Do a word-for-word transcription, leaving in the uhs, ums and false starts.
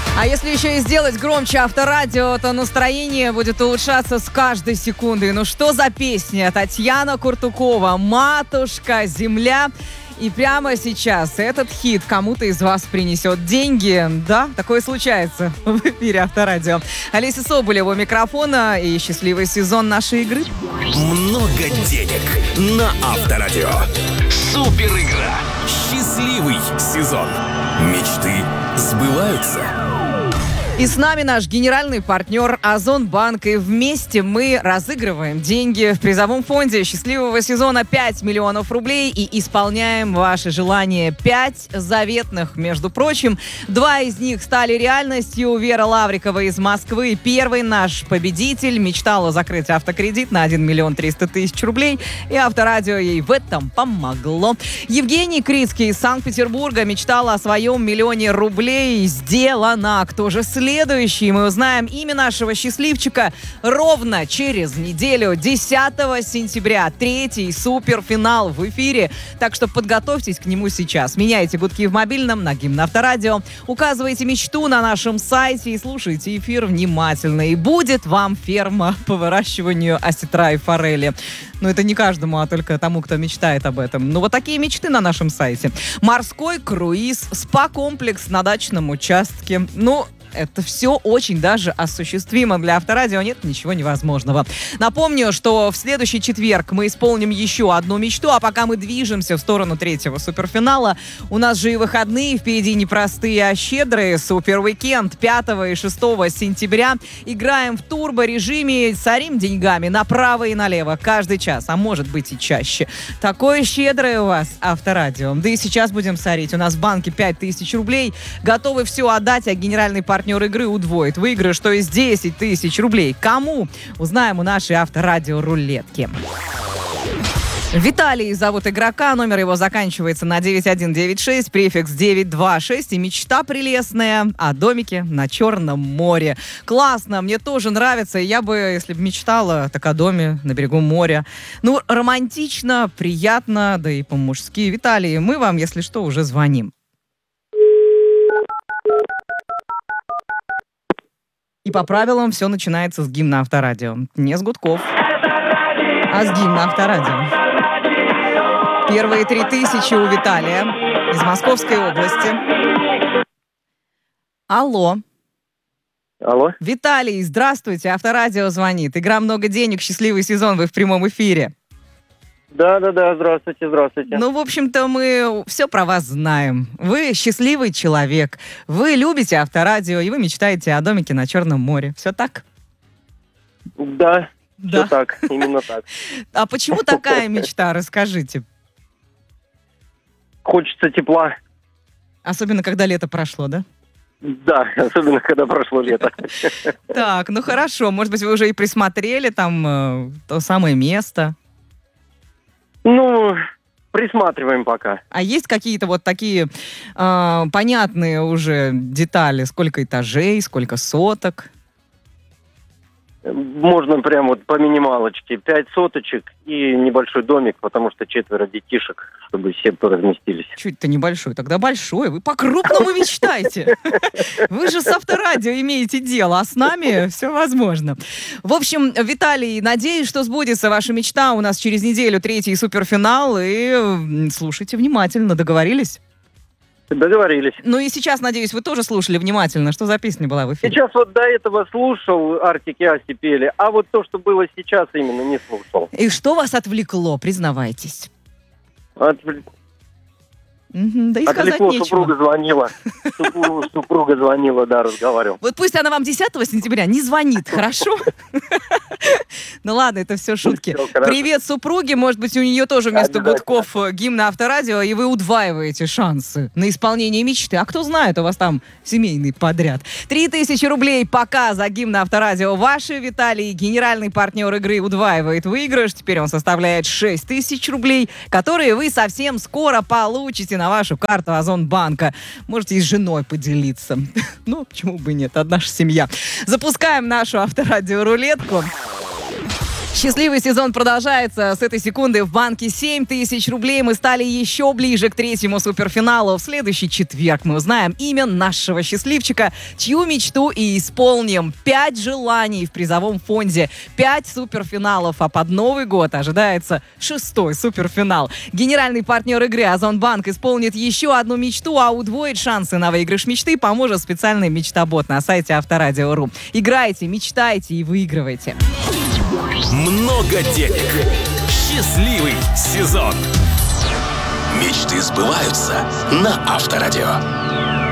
А если еще и сделать громче Авторадио, то настроение будет улучшаться с каждой секундой. Ну что за песня? Татьяна Куртукова «Матушка, земля». И прямо сейчас этот хит кому-то из вас принесет деньги. Да, такое случается в эфире Авторадио. Олеся Соболева у микрофона и счастливый сезон нашей игры. Много денег на Авторадио. Супер игра. Счастливый сезон. Мечты сбываются. И с нами наш генеральный партнер Озонбанк. И вместе мы разыгрываем деньги в призовом фонде счастливого сезона пять миллионов рублей и исполняем ваши желания. пять заветных, между прочим. Два из них стали реальностью. Вера Лаврикова из Москвы, первый наш победитель, мечтала закрыть автокредит на один миллион триста тысяч рублей. И Авторадио ей в этом помогло. Евгений Крицкий из Санкт-Петербурга мечтал о своем миллионе рублей. Сделано. Кто же следующий? Следующий мы узнаем имя нашего счастливчика ровно через неделю, десятого сентября. Третий суперфинал в эфире. Так что подготовьтесь к нему сейчас. Меняйте гудки в мобильном на гимн Авторадио. Указывайте мечту на нашем сайте и слушайте эфир внимательно. И будет вам ферма по выращиванию осетра и форели. Но это не каждому, а только тому, кто мечтает об этом. Ну вот такие мечты на нашем сайте. Морской круиз, спа-комплекс на дачном участке. Ну, это все очень даже осуществимо. Для Авторадио нет ничего невозможного. Напомню, что в следующий четверг мы исполним еще одну мечту, а пока мы движемся в сторону третьего суперфинала, у нас же и выходные впереди непростые, а щедрые. Супер-уикенд пятого и шестого сентября. Играем в турбо-режиме, сорим деньгами направо и налево каждый час, а может быть и чаще. Такое щедрое у вас Авторадио. Да и сейчас будем сорить. У нас в банке пять тысяч рублей. Готовы все отдать, а генеральный партнер Партнер игры удвоит выигрыш, то есть десять тысяч рублей. Кому? Узнаем у нашей Авторадио рулетки. Виталий зовут игрока, номер его заканчивается на девять один девять шесть, префикс девять два шесть, и мечта прелестная о домике на Черном море. Классно, мне тоже нравится, я бы, если бы мечтала, так о доме на берегу моря. Ну, романтично, приятно, да и по-мужски. Виталий, мы вам, если что, уже звоним. И по правилам все начинается с гимна Авторадио. Не с гудков, а с гимна Авторадио. Первые три тысячи у Виталия из Московской области. Алло. Алло. Виталий, здравствуйте. Авторадио звонит. Игра «Много денег», счастливый сезон. Вы в прямом эфире. Да-да-да, здравствуйте, здравствуйте. Ну, в общем-то, мы все про вас знаем. Вы счастливый человек, вы любите Авторадио, и вы мечтаете о домике на Черном море. Все так? Да, да. Все так, именно так. А почему такая мечта? Расскажите. Хочется тепла. Особенно, когда лето прошло, да? Да, особенно, когда прошло лето. Так, ну хорошо. Может быть, вы уже и присмотрели там э, то самое место? Ну, присматриваем пока. А есть какие-то вот такие э, понятные уже детали? Сколько этажей, сколько соток? Можно прям вот по минималочке. Пять соточек и небольшой домик, потому что четверо детишек, чтобы все разместились. Чуть-то небольшой, тогда большой. Вы по-крупному мечтаете. Вы же с Авторадио имеете дело, а с нами все возможно. В общем, Виталий, надеюсь, что сбудется ваша мечта. У нас через неделю третий суперфинал. И слушайте внимательно. Договорились? Договорились. Ну и сейчас, надеюсь, вы тоже слушали внимательно. Что за песня была в эфире? Сейчас вот до этого слушал, Артик и Асти пели, а вот то, что было сейчас, именно не слушал. И что вас отвлекло, признавайтесь? Отвлекло. Угу, да и сказать Отвлекло, нечего. супруга звонила. Супруга, супруга звонила, да, разговаривал. Вот пусть она вам десятого сентября не звонит, хорошо? Ну ладно, это все шутки. Привет супруге, может быть, у нее тоже вместо гудков гимна Авторадио, и вы удваиваете шансы на исполнение мечты. А кто знает, у вас там семейный подряд. Три тысячи рублей пока за гимн Авторадио ваши. Виталий, генеральный партнер игры, удваивает выигрыш. Теперь он составляет шесть тысяч рублей, которые вы совсем скоро получите на вашу карту Озонбанка. Можете и с женой поделиться. Ну, почему бы нет, одна же семья. Запускаем нашу Авторадио рулетку. Счастливый сезон продолжается. С этой секунды в банке семь тысяч рублей. Мы стали еще ближе к третьему суперфиналу. В следующий четверг мы узнаем имя нашего счастливчика, чью мечту и исполним. Пять желаний в призовом фонде, пять суперфиналов, а под Новый год ожидается шестой суперфинал. Генеральный партнер игры Озонбанк исполнит еще одну мечту, а удвоить шансы на выигрыш мечты поможет специальный мечтобот на сайте авторадио точка ру. Играйте, мечтайте и выигрывайте. Много денег. Счастливый сезон. Мечты сбываются на Авторадио.